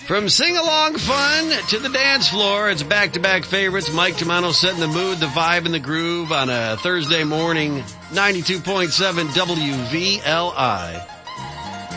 From sing-along fun to the dance floor, it's back-to-back favorites. Mike Germano setting the mood, the vibe, and the groove on a Thursday morning, 92.7 WVLI.